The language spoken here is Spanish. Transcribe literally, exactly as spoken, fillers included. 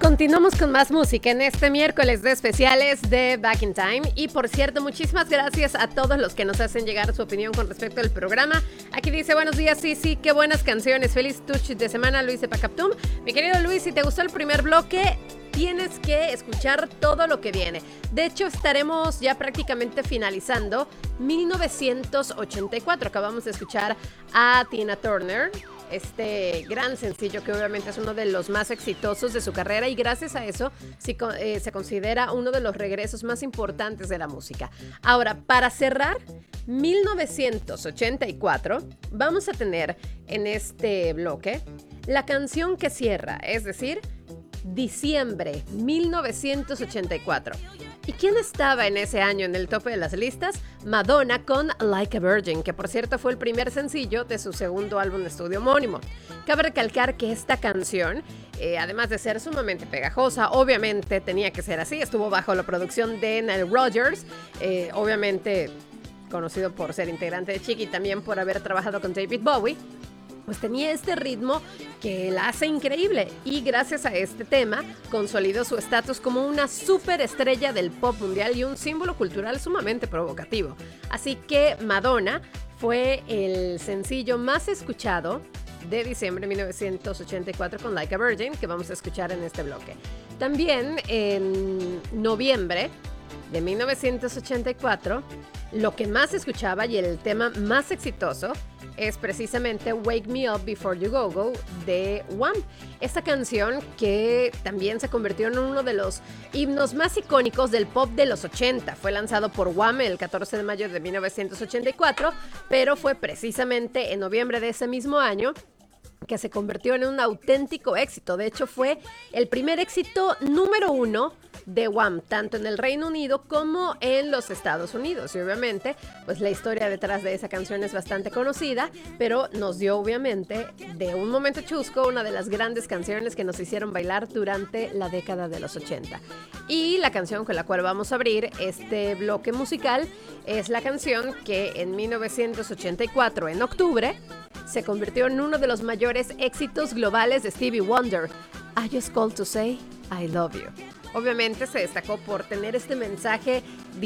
Continuamos con más música en este miércoles de especiales de Back in Time. Y por cierto, muchísimas gracias a todos los que nos hacen llegar su opinión con respecto al programa. Aquí dice, buenos días, sí, sí, qué buenas canciones. Feliz touch de semana, Luis de Pacaptum. Mi querido Luis, si te gustó el primer bloque, tienes que escuchar todo lo que viene. De hecho, estaremos ya prácticamente finalizando mil novecientos ochenta y cuatro. Acabamos de escuchar a Tina Turner, este gran sencillo que obviamente es uno de los más exitosos de su carrera y gracias a eso sí, eh, se considera uno de los regresos más importantes de la música. Ahora, para cerrar mil novecientos ochenta y cuatro, vamos a tener en este bloque la canción que cierra, es decir, diciembre mil novecientos ochenta y cuatro. ¿Y quién estaba en ese año en el tope de las listas? Madonna con Like a Virgin, que por cierto fue el primer sencillo de su segundo álbum de estudio homónimo. Cabe recalcar que esta canción, eh, además de ser sumamente pegajosa, obviamente tenía que ser así, estuvo bajo la producción de Nile Rodgers, eh, obviamente conocido por ser integrante de Chic y también por haber trabajado con David Bowie. Pues tenía este ritmo que la hace increíble y gracias a este tema consolidó su estatus como una superestrella del pop mundial y un símbolo cultural sumamente provocativo. Así que Madonna fue el sencillo más escuchado de diciembre de mil novecientos ochenta y cuatro con Like a Virgin, que vamos a escuchar en este bloque. También en noviembre de mil novecientos ochenta y cuatro, lo que más escuchaba y el tema más exitoso es precisamente Wake Me Up Before You Go Go de Wham. Esta canción que también se convirtió en uno de los himnos más icónicos del pop de los ochenta. Fue lanzado por Wham el catorce de mayo de mil novecientos ochenta y cuatro, pero fue precisamente en noviembre de ese mismo año que se convirtió en un auténtico éxito. De hecho, fue el primer éxito número uno de Wham, tanto en el Reino Unido como en los Estados Unidos. Y obviamente, pues la historia detrás de esa canción es bastante conocida, pero nos dio obviamente de un momento chusco una de las grandes canciones que nos hicieron bailar durante la década de los ochenta. Y la canción con la cual vamos a abrir este bloque musical es la canción que en mil novecientos ochenta y cuatro, en octubre, se convirtió en uno de los mayores éxitos globales de Stevie Wonder, I Just Called to Say I Love You. Obviamente se destacó por tener este mensaje